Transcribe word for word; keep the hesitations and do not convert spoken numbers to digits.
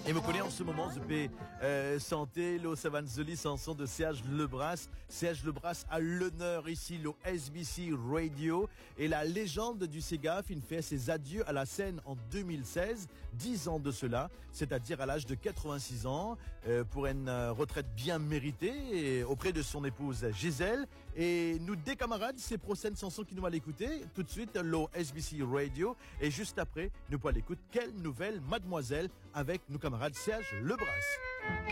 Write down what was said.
Et me connaît en ce moment, je peux euh, santé, le Savanzoli, chanson de Serge Lebras. Serge Lebras a l'honneur ici, le S B C Radio. Et la légende du Segaf, il fait ses adieux à la scène en deux mille seize, dix ans de cela, c'est-à-dire à l'âge de quatre-vingt-six ans, euh, pour une euh, retraite bien méritée auprès de son épouse Gisèle. Et nous, des camarades, ces prochaines chansons qui nous va l'écouter, tout de suite, le S B C Radio. Et juste après, nous pourrons l'écouter, quelle nouvelle, mademoiselle, avec nos camarades Serge Lebras.